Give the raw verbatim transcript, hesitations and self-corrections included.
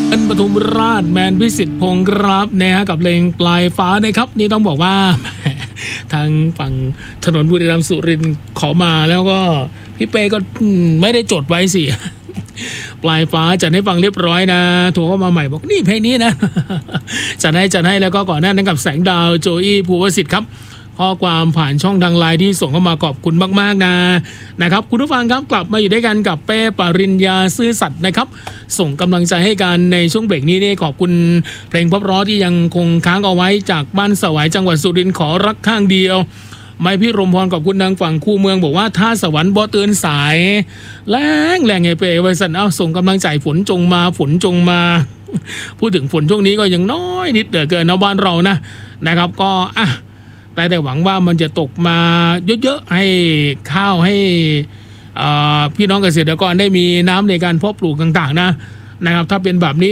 เป็นปทุมราชแมนพิสิทธิ์พงศ์ครับนะฮะกับเพลงปลายฟ้านะครับนี่ต้องบอกว่า ทางฝั่งถนนบุรีรัมย์สุรินทร์ขอมาแล้วก็พี่เป้ก็ไม่ได้จดไว้สิ ปลายฟ้าจัดให้ฟังเรียบร้อยนะโทรเข้ามาใหม่บอกนี่เพลงนี้นะ จัดให้จัดให้แล้วก็ก่อนหน้านั้นกับแสงดาวโจอี้ภูวสิทธิ์ครับข้อความผ่านช่องทางไลน์ที่ส่งเข้ามาขอบคุณมากๆนะนะครับคุณผู้ฟังครับกลับมาอยู่ด้วยกันกับเป้ปริญญาซื่อสัตย์นะครับส่งกำลังใจให้กันในช่วงเบรกนี้นี่ขอบคุณเพลงเพราะๆที่ยังคงค้างเอาไว้จากบ้านสวายจังหวัดสุรินทร์ขอรักข้างเดียวไม่พี่รมพรขอบคุณทางฝั่งคู่เมืองบอกว่าถ้าสวรรค์บ่เตือนสายแรงแรงไงเป้ไว้สันเอาส่งกำลังใจฝนจงมาฝนจงมาพูดถึงฝนช่วงนี้ก็ยังน้อยนิดเหลือเกินนะบ้านเรานะนะครับก็อ่ะแต่แต่หวังว่ามันจะตกมาเยอะๆให้ข้าวให้พี่น้องเกษตรกรได้มีน้ำในการเพาะปลูกต่างๆนะนะครับถ้าเป็นแบบนี้